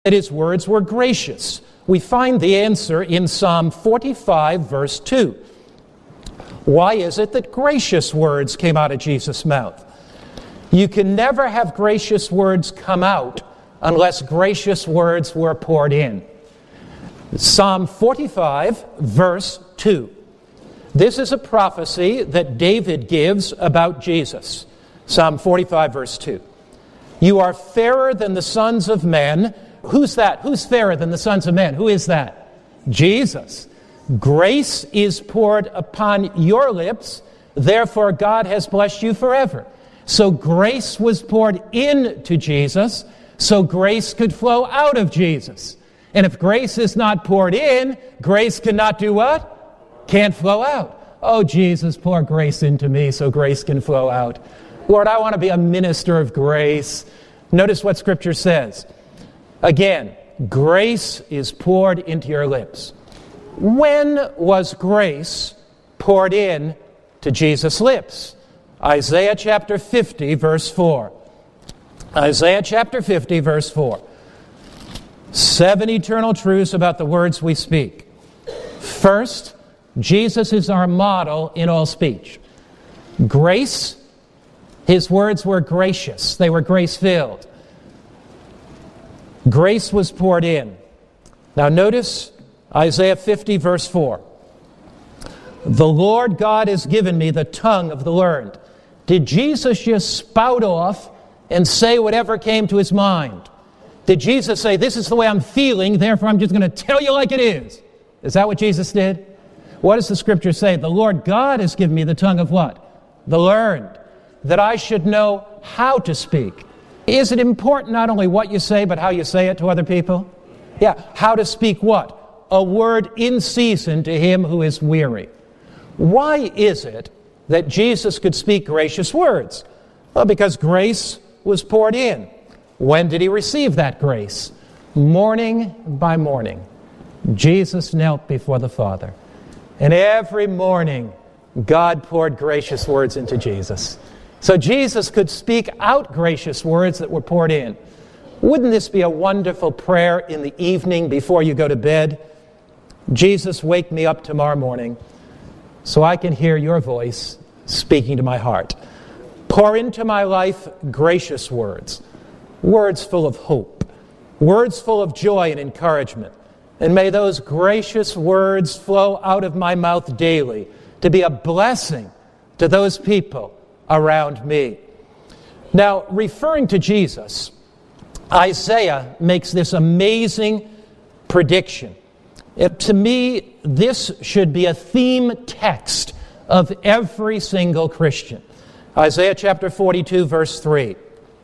that his words were gracious? We find the answer in Psalm 45, verse 2. Why is it that gracious words came out of Jesus' mouth? You can never have gracious words come out unless gracious words were poured in. Psalm 45, verse 2. This is a prophecy that David gives about Jesus. Psalm 45, verse 2. You are fairer than the sons of men. Who's that? Who's fairer than the sons of men? Who is that? Jesus. Grace is poured upon your lips, therefore God has blessed you forever. So grace was poured into Jesus, so grace could flow out of Jesus. And if grace is not poured in, grace cannot do what? Can't flow out. Oh, Jesus, pour grace into me so grace can flow out. Lord, I want to be a minister of grace. Notice what Scripture says. Again, grace is poured into your lips. When was grace poured in to Jesus' lips? Isaiah chapter 50, verse 4. Isaiah chapter 50, verse 4. 7 eternal truths about the words we speak. First, Jesus is our model in all speech. Grace, his words were gracious. They were grace-filled. Grace was poured in. Now notice Isaiah 50, verse 4. The Lord God has given me the tongue of the learned. Did Jesus just spout off and say whatever came to his mind? Did Jesus say, this is the way I'm feeling, therefore I'm just going to tell you like it is? Is that what Jesus did? What does the Scripture say? The Lord God has given me the tongue of what? The learned. That I should know how to speak. Is it important not only what you say, but how you say it to other people? Yeah, how to speak what? A word in season to him who is weary. Why is it that Jesus could speak gracious words? Well, because grace was poured in. When did he receive that grace? Morning by morning. Jesus knelt before the Father. And every morning, God poured gracious words into Jesus. So Jesus could speak out gracious words that were poured in. Wouldn't this be a wonderful prayer in the evening before you go to bed? Jesus, wake me up tomorrow morning so I can hear your voice speaking to my heart. Pour into my life gracious words, words full of hope, words full of joy and encouragement. And may those gracious words flow out of my mouth daily to be a blessing to those people around me. Now, referring to Jesus, Isaiah makes this amazing prediction. To me, this should be a theme text of every single Christian. Isaiah chapter 42, verse 3.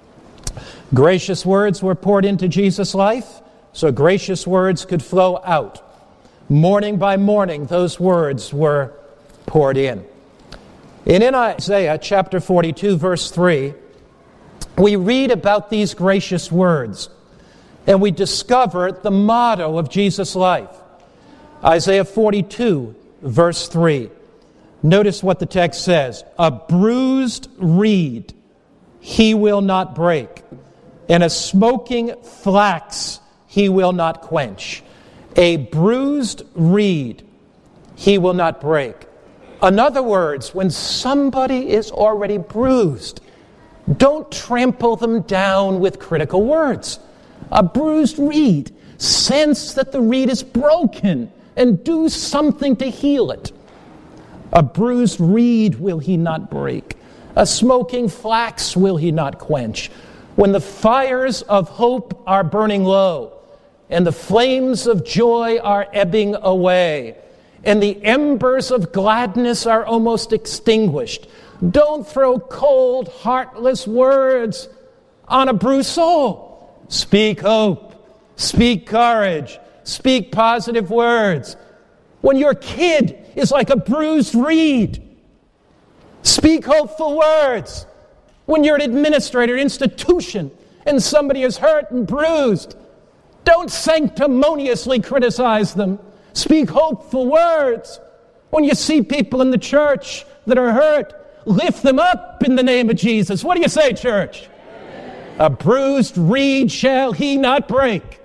Gracious words were poured into Jesus' life, so gracious words could flow out. Morning by morning, those words were poured in. And in Isaiah chapter 42, verse 3, we read about these gracious words, and we discover the motto of Jesus' life. Isaiah 42, verse 3. Notice what the text says. A bruised reed he will not break, and a smoking flax he will not quench. A bruised reed he will not break. In other words, when somebody is already bruised, don't trample them down with critical words. A bruised reed, sense that the reed is broken and do something to heal it. A bruised reed will he not break. A smoking flax will he not quench. When the fires of hope are burning low, and the flames of joy are ebbing away, and the embers of gladness are almost extinguished, don't throw cold, heartless words on a bruised soul. Speak hope. Speak courage. Speak positive words. When your kid is like a bruised reed, speak hopeful words. When you're an administrator, institution, and somebody is hurt and bruised, don't sanctimoniously criticize them. Speak hopeful words. When you see people in the church that are hurt, lift them up in the name of Jesus. What do you say, church? Amen. A bruised reed shall he not break,